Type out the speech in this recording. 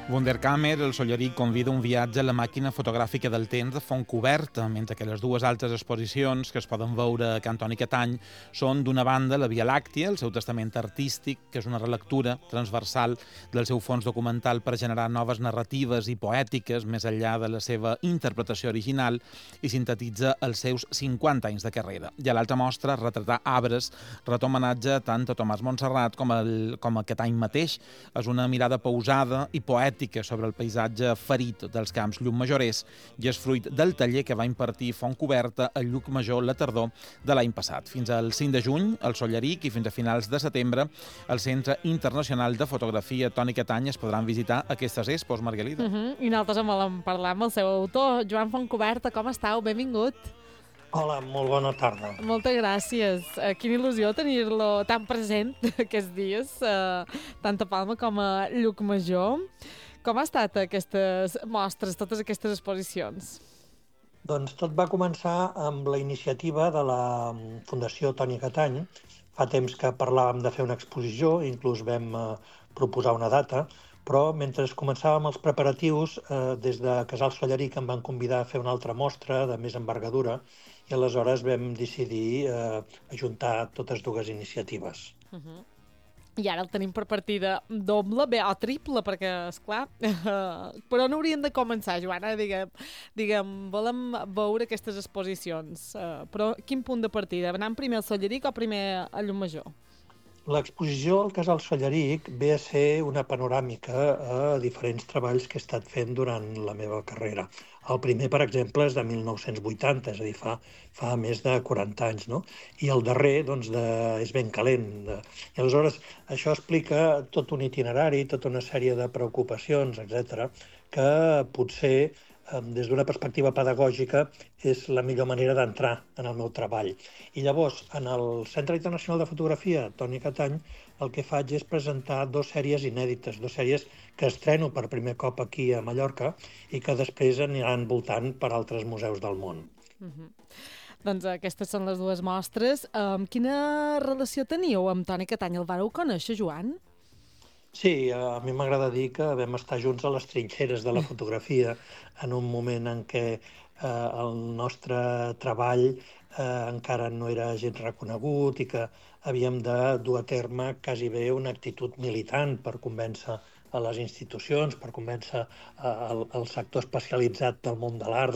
Wunderkammer, el Solleric, convida un viatge a la màquina fotogràfica del temps de Fontcoberta, mentre que les dues altres exposicions que es poden veure a Can Toni Catany són, d'una banda, la Via Làctia, el seu testament artístic, que és una relectura transversal del seu fons documental per generar noves narratives i poètiques més enllà de la seva interpretació original i sintetitza els seus 50 anys de carrera. I a l'altra mostra, Retratar arbres, ret homenatge tant a Tomàs Montserrat com a Catany mateix. És una mirada pausada i poètica sobre el paisatge ferit dels camps Llucmajorers i és fruit del taller que va impartir Fontcoberta a Llucmajor la tardor de l'any passat. Fins al 5 de juny, al Solleric, i fins a finals de setembre, al Centre Internacional de Fotografia Toni Catany es podran visitar aquestes expos, Margalida. I nosaltres en volem parlar amb el seu autor, Joan Fontcoberta. Com estàu? Benvingut. Hola, molt bona tarda. Moltes gràcies. Quina il·lusió tenir-lo tan present aquests dies, tant a Palma com a Llucmajor. Com ha estat aquestes mostres, totes aquestes exposicions? Doncs tot va començar amb la iniciativa de la Fundació Toni Catany. Fa temps que parlàvem de fer una exposició, inclús vam proposar una data, però mentre començàvem els preparatius, des de Casal Solleric em van convidar a fer una altra mostra de més envergadura i aleshores vam decidir ajuntar totes dues iniciatives. I ara el tenim per partida doble, bé, o triple, perquè, esclar, però no hauríem de començar, Joana, diguem, volem veure aquestes exposicions, però quin punt de partida? Anem primer al Solleric o primer a Llucmajor? L'exposició al Casal Solleric ve a ser una panoràmica a diferents treballs que he estat fent durant la meva carrera. El primer, per exemple, és de 1980, és a dir, fa més de 40 anys, no? I el darrer, doncs, és ben calent. I aleshores, això explica tot un itinerari, tota una sèrie de preocupacions, etc., que potser, des d'una perspectiva pedagògica, és la millor manera d'entrar en el meu treball. I llavors, en el Centre Internacional de Fotografia, Toni Catany, el que faig és presentar dues sèries inèdites, dues sèries que estreno per primer cop aquí a Mallorca i que després aniran voltant per altres museus del món. Doncs aquestes són les dues mostres. Quina relació teníeu amb Toni Catany? El vareu conèixer, Joan? Sí, a mi m'agrada dir que vam estar junts a les trinxeres de la fotografia en un moment en què el nostre treball encara no era gens reconegut i que havíem de dur a terme quasi bé una actitud militant per convèncer a les institucions, per convèncer el sector especialitzat del món de l'art,